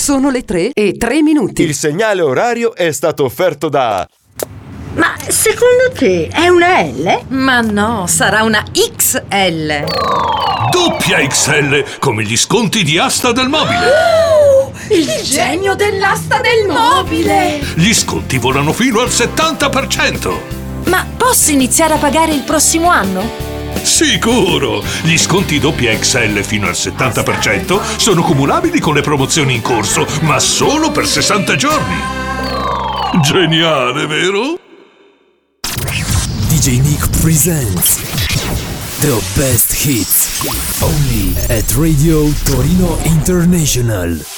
Sono le 3:03. Il segnale orario è stato offerto da... Ma secondo te è una L? Ma no, sarà una XL. Doppia XL, come gli sconti di Asta del Mobile. Il genio dell'asta del mobile! Gli sconti volano fino al 70%. Ma posso iniziare a pagare il prossimo anno? Sicuro! Gli sconti doppia XL fino al 70% sono cumulabili con le promozioni in corso, ma solo per 60 giorni. Geniale, vero? DJ Nick presents the best hits only at Radio Torino International.